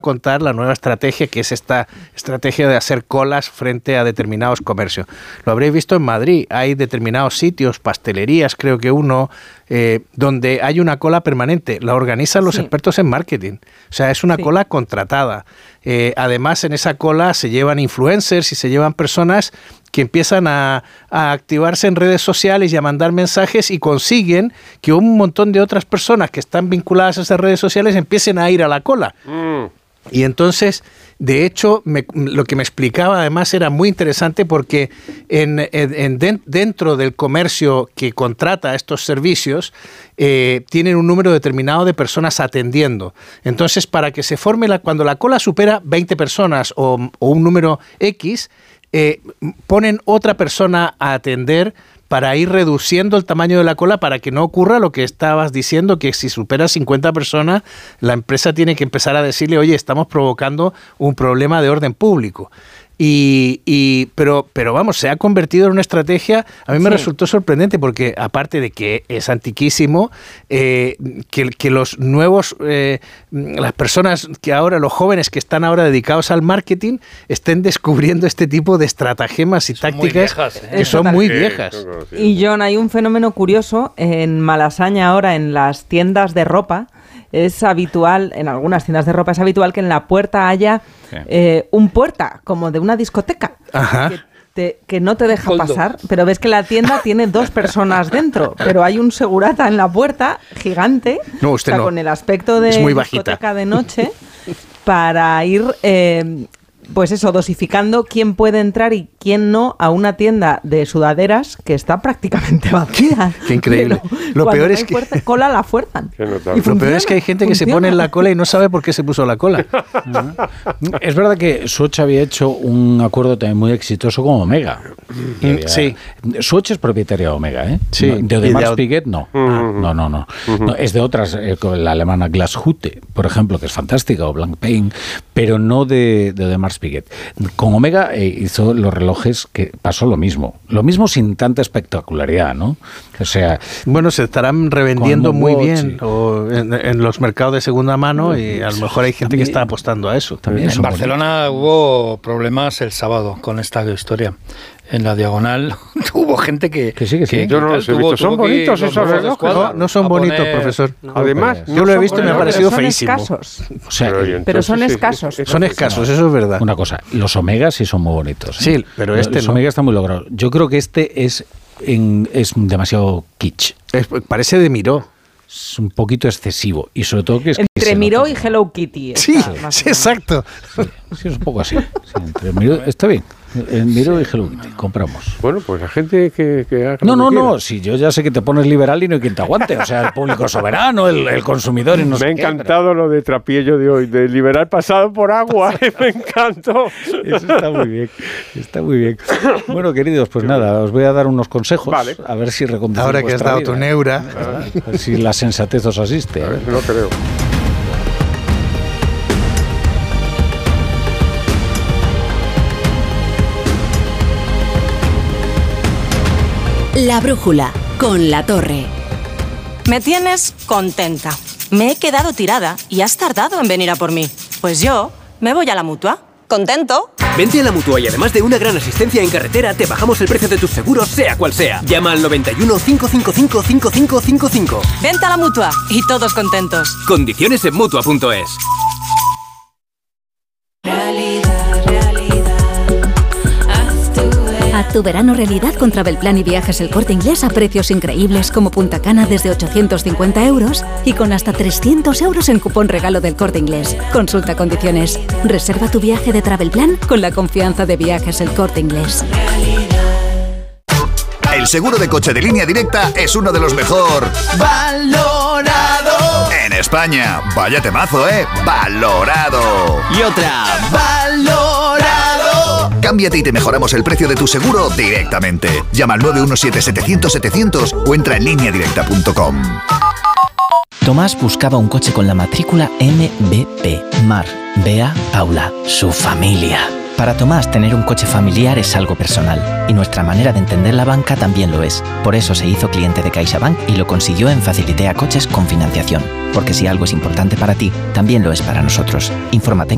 contar la nueva estrategia, que es esta estrategia de hacer colas frente a determinados comercios. Lo habréis visto en Madrid, hay determinados sitios, pastelerías, creo que uno, donde hay una cola permanente. La organizan los expertos en marketing. O sea, es una cola contratada. Además, en esa cola se llevan influencers y se llevan personas que empiezan a activarse en redes sociales y a mandar mensajes y consiguen que un montón de otras personas que están vinculadas a esas redes sociales empiecen a ir a la cola. Y entonces, de hecho, lo que me explicaba además era muy interesante porque dentro del comercio que contrata estos servicios, tienen un número determinado de personas atendiendo. Entonces, para que se forme cuando la cola supera 20 personas o un número X, ponen otra persona a atender para ir reduciendo el tamaño de la cola para que no ocurra lo que estabas diciendo, que si supera 50 personas, la empresa tiene que empezar a decirle, oye, estamos provocando un problema de orden público. Pero vamos, se ha convertido en una estrategia, a mí me resultó sorprendente porque aparte de que es antiquísimo, que los nuevos, las personas que ahora, los jóvenes que están ahora dedicados al marketing, estén descubriendo este tipo de estratagemas y tácticas que son muy viejas. Y John, hay un fenómeno curioso en Malasaña ahora, en las tiendas de ropa. Es habitual, en algunas tiendas de ropa es habitual que en la puerta haya un puerta, como de una discoteca, que no te deja pasar, pero ves que la tienda tiene 2 personas dentro, pero hay un segurata en la puerta gigante, con el aspecto de discoteca de noche, para ir... pues eso, dosificando quién puede entrar y quién no a una tienda de sudaderas que está prácticamente vacía. Qué increíble. Lo peor es que cola la fuerzan. Lo peor es que hay gente que se pone en la cola y no sabe por qué se puso la cola. Es verdad que Swatch había hecho un acuerdo también muy exitoso con Omega. Sí. Swatch es propietaria de Omega, ¿eh? Sí. De Audemars Piguet no. No. Es de otras, la alemana Glashütte, por ejemplo, que es fantástica, o Blancpain, pero no de Audemars Piguet. Con Omega hizo los relojes que pasó lo mismo sin tanta espectacularidad, ¿no? O sea, bueno, se estarán revendiendo muy bien en los mercados de segunda mano y a lo mejor hay gente que está apostando a eso. También en Barcelona hubo problemas el sábado con esta historia. En la Diagonal hubo gente que sí. Yo no los he visto. ¿Son bonitos esos relojes? No son bonitos, profesor. Además, yo lo he visto y me ha parecido feísimo. Pero son escasos. Son escasos, eso es verdad. Una cosa, los Omegas sí son muy bonitos. Sí, pero los Omega están muy logrados. Yo creo que este es demasiado kitsch. Parece de Miró. Es un poquito excesivo y sobre todo que es entre Miró y Hello Kitty. Sí, exacto. Sí, es un poco así. Entre Miró, está bien. En Miró y Hello Kitty, compramos. Bueno, pues la gente que haga No, si yo ya sé que te pones liberal y no hay quien te aguante. O sea, el público soberano, el consumidor y no sé qué. Me ha encantado lo de Trapiello de hoy, de liberal pasado por agua. Me encantó. Eso está muy bien. Bueno, queridos, pues nada, os voy a dar unos consejos. Vale. A ver si reconducimos. Ahora que has dado tu neura. A ver si la sensatez os asiste. A ver, no creo. La brújula, con La Torre. Me tienes contenta. Me he quedado tirada y has tardado en venir a por mí. Pues yo me voy a la Mutua. ¿Contento? Vente a la Mutua y además de una gran asistencia en carretera, te bajamos el precio de tus seguros, sea cual sea. Llama al 91 555 5555. Vente a la Mutua y todos contentos. Condiciones en Mutua.es. Haz tu verano realidad con Travelplan y Viajes El Corte Inglés a precios increíbles como Punta Cana desde 850 euros y con hasta 300 euros en cupón regalo del Corte Inglés. Consulta condiciones. Reserva tu viaje de Travelplan con la confianza de Viajes El Corte Inglés. El seguro de coche de Línea Directa es uno de los mejor valorado en España. Vaya temazo, valorado. Y otra, valorado. Cámbiate y te mejoramos el precio de tu seguro directamente. Llama al 917-700-700 o entra en lineadirecta.com. Tomás buscaba un coche con la matrícula MVP. Mar, Bea, Paula, su familia. Para Tomás, tener un coche familiar es algo personal, y nuestra manera de entender la banca también lo es. Por eso se hizo cliente de CaixaBank y lo consiguió en Facilitea Coches con financiación. Porque si algo es importante para ti, también lo es para nosotros. Infórmate en